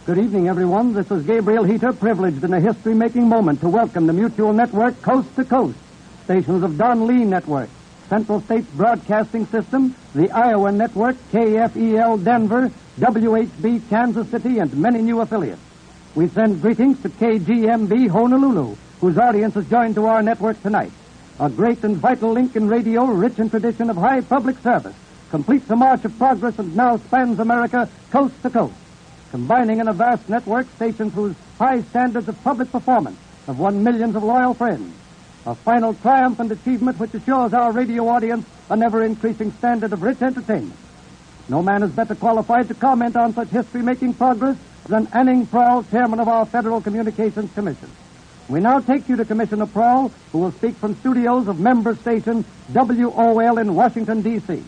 Good evening, everyone. This is Gabriel Heater, privileged in a history-making moment to welcome the Mutual Network Coast to Coast, stations of Don Lee Network, Central States Broadcasting System, the Iowa Network, KFEL Denver, WHB Kansas City, and many new affiliates. We send greetings to KGMB Honolulu, whose audience is joined to our network tonight. A great and vital link in radio, rich in tradition of high public service, completes the march of progress and now spans America coast to coast, combining in a vast network stations whose high standards of public performance have won millions of loyal friends. A final triumph and achievement which assures our radio audience an ever-increasing standard of rich entertainment. No man is better qualified to comment on such history-making progress than Anning Prowl, chairman of our Federal Communications Commission. We now take you to Commissioner Prowl, who will speak from studios of member station WOL in Washington, D.C.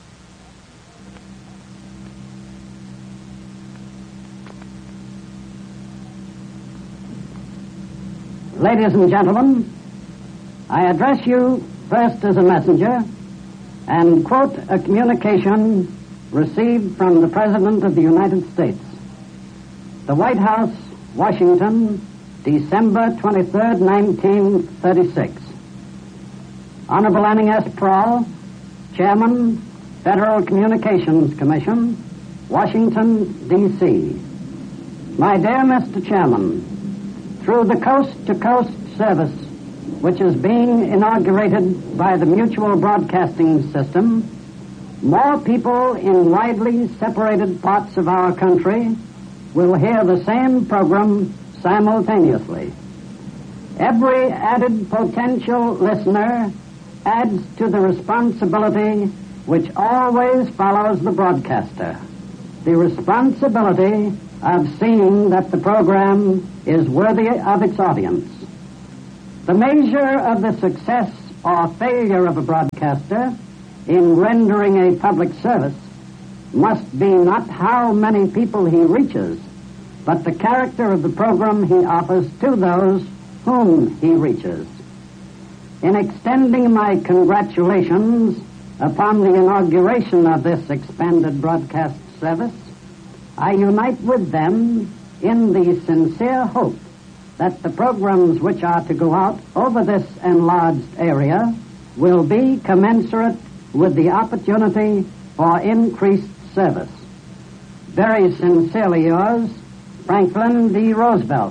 Ladies and gentlemen, I address you first as a messenger and quote a communication received from the President of the United States. The White House, Washington, December 23rd, 1936. Honorable Anning S. Prowl, Chairman, Federal Communications Commission, Washington, D.C. My dear Mr. Chairman, through the coast-to-coast service which is being inaugurated by the Mutual Broadcasting System, more people in widely separated parts of our country will hear the same program simultaneously. Every added potential listener adds to the responsibility which always follows the broadcaster, the responsibility of seeing that the program is worthy of its audience. The measure of the success or failure of a broadcaster in rendering a public service must be not how many people he reaches, but the character of the program he offers to those whom he reaches. In extending my congratulations upon the inauguration of this expanded broadcast service, I unite with them in the sincere hope that the programs which are to go out over this enlarged area will be commensurate with the opportunity for increased service. Very sincerely yours, Franklin D. Roosevelt.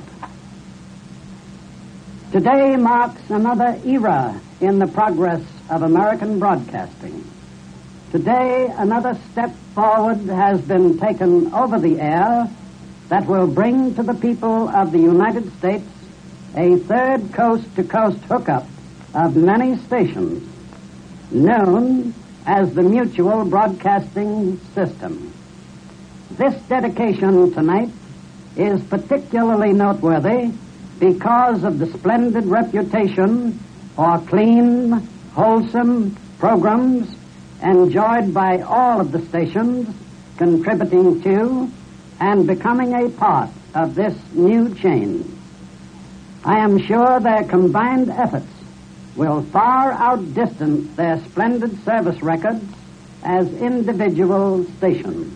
Today marks another era in the progress of American broadcasting. Today, another step forward has been taken over the air that will bring to the people of the United States a third coast-to-coast hookup of many stations, known as the Mutual Broadcasting System. This dedication tonight is particularly noteworthy because of the splendid reputation for clean, wholesome programs enjoyed by all of the stations contributing to and becoming a part of this new chain. I am sure their combined efforts will far outdistance their splendid service records as individual stations.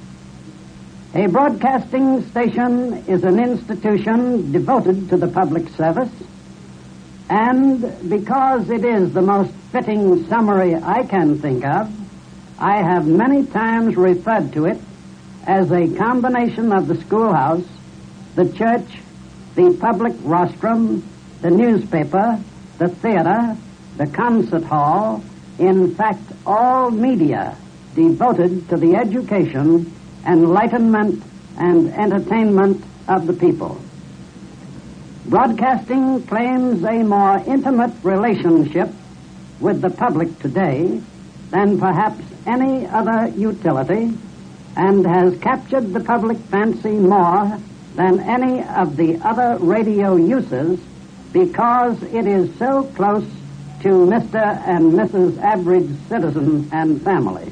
A broadcasting station is an institution devoted to the public service, and because it is the most fitting summary I can think of, I have many times referred to it as a combination of the schoolhouse, the church, the public rostrum, the newspaper, the theater, the concert hall, in fact, all media devoted to the education, enlightenment, and entertainment of the people. Broadcasting claims a more intimate relationship with the public today than perhaps any other utility, and has captured the public fancy more than any of the other radio uses because it is so close to Mr. and Mrs. Average Citizen and family.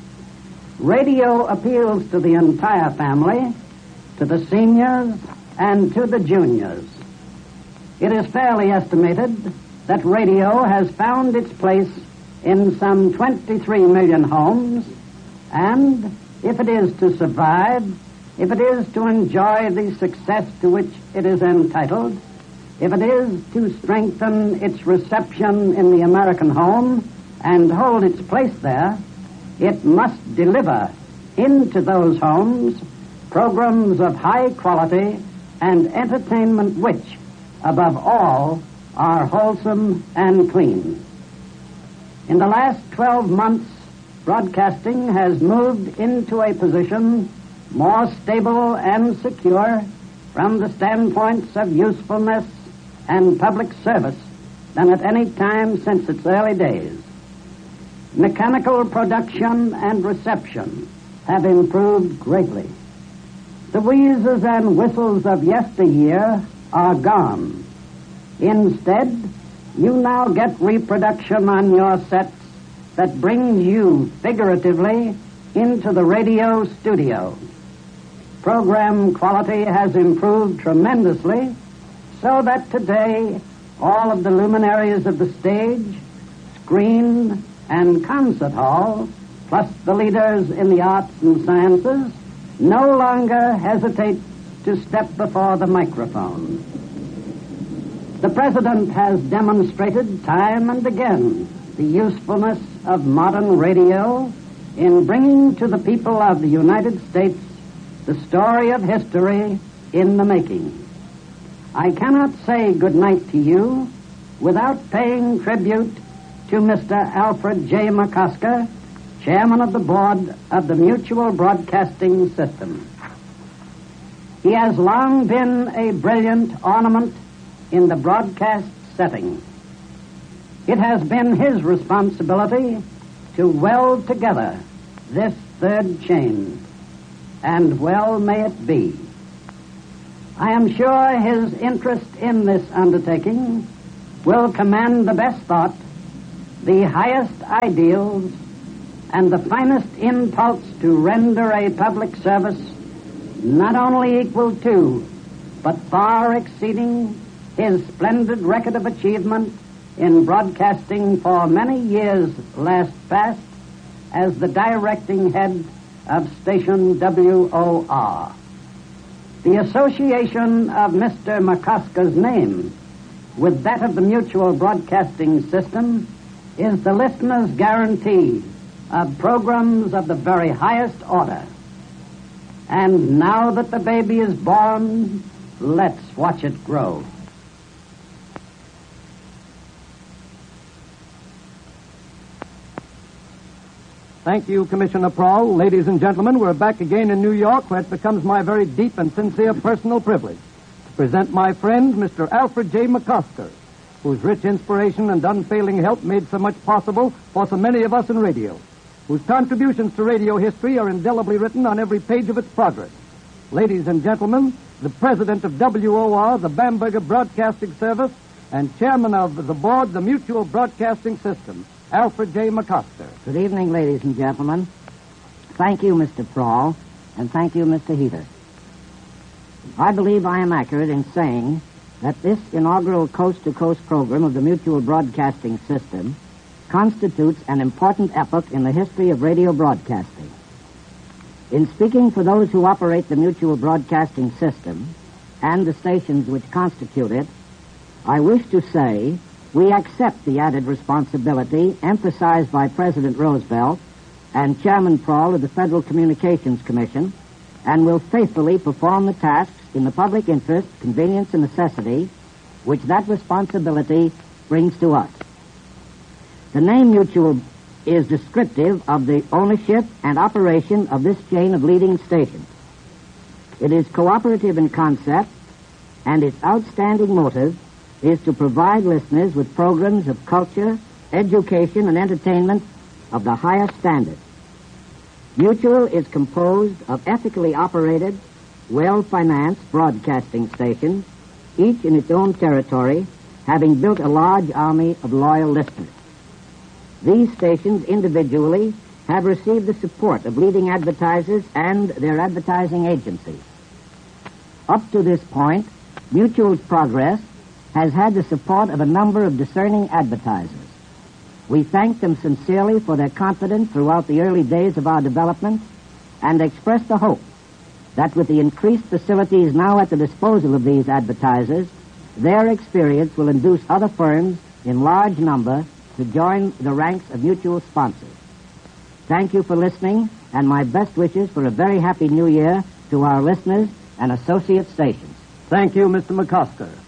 Radio appeals to the entire family, to the seniors, and to the juniors. It is fairly estimated that radio has found its place in some 23 million homes, and if it is to survive, if it is to enjoy the success to which it is entitled, if it is to strengthen its reception in the American home and hold its place there, it must deliver into those homes programs of high quality and entertainment which, above all, are wholesome and clean. In the last 12 months, broadcasting has moved into a position more stable and secure from the standpoints of usefulness and public service than at any time since its early days. Mechanical production and reception have improved greatly. The wheezes and whistles of yesteryear are gone. Instead, you now get reproduction on your sets that brings you figuratively into the radio studio. Program quality has improved tremendously, so that today all of the luminaries of the stage, screen, and concert hall, plus the leaders in the arts and sciences, no longer hesitate to step before the microphone. The President has demonstrated time and again the usefulness of modern radio in bringing to the people of the United States the story of history in the making. I cannot say good night to you without paying tribute to Mr. Alfred J. McCosker, Chairman of the Board of the Mutual Broadcasting System. He has long been a brilliant ornament in the broadcast setting. It has been his responsibility to weld together this third chain, and well may it be. I am sure his interest in this undertaking will command the best thought, the highest ideals, and the finest impulse to render a public service not only equal to, but far exceeding his splendid record of achievement in broadcasting for many years last past as the directing head of station WOR. The association of Mr. McCosker's name with that of the Mutual Broadcasting System is the listener's guarantee of programs of the very highest order. And now that the baby is born, let's watch it grow. Thank you, Commissioner Prowl. Ladies and gentlemen, we're back again in New York, where it becomes my very deep and sincere personal privilege to present my friend, Mr. Alfred J. McCosker, whose rich inspiration and unfailing help made so much possible for so many of us in radio, whose contributions to radio history are indelibly written on every page of its progress. Ladies and gentlemen, the President of WOR, the Bamberger Broadcasting Service, and Chairman of the Board, the Mutual Broadcasting System, Alfred J. McCosker. Good evening, ladies and gentlemen. Thank you, Mr. Prowl, and thank you, Mr. Heater. I believe I am accurate in saying that this inaugural coast-to-coast program of the Mutual Broadcasting System constitutes an important epoch in the history of radio broadcasting. In speaking for those who operate the Mutual Broadcasting System and the stations which constitute it, I wish to say we accept the added responsibility emphasized by President Roosevelt and Chairman Prowl of the Federal Communications Commission, and will faithfully perform the tasks in the public interest, convenience, and necessity which that responsibility brings to us. The name Mutual is descriptive of the ownership and operation of this chain of leading stations. It is cooperative in concept, and its outstanding motive is to provide listeners with programs of culture, education, and entertainment of the highest standard. Mutual is composed of ethically operated, well-financed broadcasting stations, each in its own territory, having built a large army of loyal listeners. These stations individually have received the support of leading advertisers and their advertising agencies. Up to this point, Mutual's progress has had the support of a number of discerning advertisers. We thank them sincerely for their confidence throughout the early days of our development and express the hope that with the increased facilities now at the disposal of these advertisers, their experience will induce other firms in large number to join the ranks of mutual sponsors. Thank you for listening, and my best wishes for a very happy New Year to our listeners and associate stations. Thank you, Mr. McCosker.